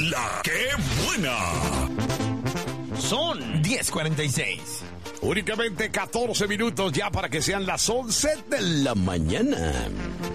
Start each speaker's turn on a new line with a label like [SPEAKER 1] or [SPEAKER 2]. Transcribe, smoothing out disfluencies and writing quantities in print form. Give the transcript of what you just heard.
[SPEAKER 1] La que buena.
[SPEAKER 2] Son 10:46.
[SPEAKER 1] Únicamente 14 minutos ya para que sean las 11 de la mañana.